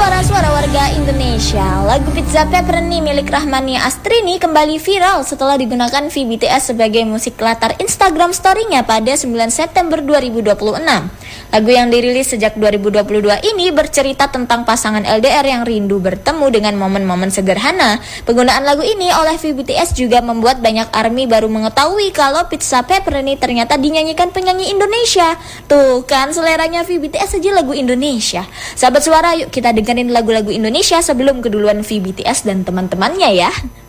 suara-suara warga Indonesia. Lagu Pizza Pepperoni milik Rahmani Astrini kembali viral setelah digunakan VBTS sebagai musik latar Instagram story-nya pada 9 September 2026. Lagu yang dirilis sejak 2022 ini bercerita tentang pasangan LDR yang rindu bertemu dengan momen-momen sederhana. Penggunaan lagu ini oleh VBTS juga membuat banyak ARMY baru mengetahui kalau Pizza Pepperoni ternyata dinyanyikan penyanyi Indonesia. Tuh kan, seleranya VBTS aja lagu Indonesia. Sahabat Suara, yuk kita dengerin lagu-lagu Indonesia sebelum keduluan VBTS dan teman-temannya ya.